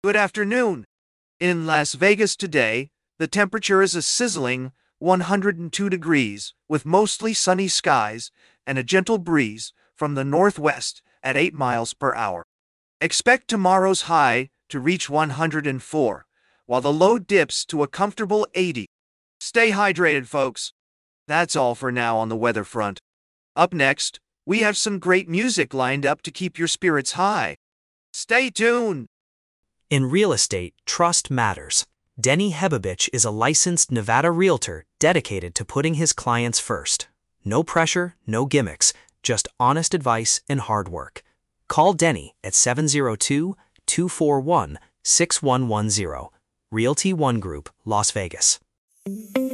Good afternoon. In Las Vegas today, the temperature is a sizzling 102 degrees, with mostly sunny skies and a gentle breeze from the northwest at 8 miles per hour. Expect tomorrow's high to reach 104, while the low dips to a comfortable 80. Stay hydrated, folks. That's all for now on the weather front. Up next, we have some great music lined up to keep your spirits high. Stay tuned. In real estate, trust matters. Denny Hebovich is a licensed Nevada realtor dedicated to putting his clients first. No pressure, no gimmicks, just honest advice and hard work. Call Denny at 702-241-6110. Realty One Group, Las Vegas.